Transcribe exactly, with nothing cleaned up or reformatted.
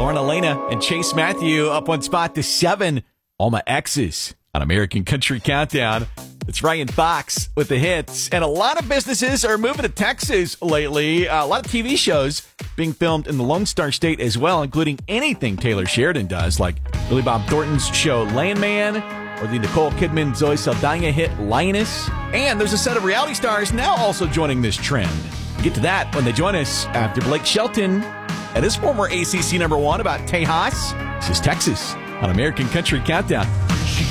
Lauren Elena and Chase Matthew up one spot to seven. All My Exes on American Country Countdown. It's Ryan Fox with the hits. And a lot of businesses are moving to Texas lately. Uh, a lot of T V shows being filmed in the Lone Star State as well, including anything Taylor Sheridan does, like Billy Bob Thornton's show Landman, or the Nicole Kidman, Zoe Saldana hit Lioness. And there's a set of reality stars now also joining this trend. We'll get to that when they join us after Blake Shelton and his former A C C number one about Tejas. This is Texas on American Country Countdown.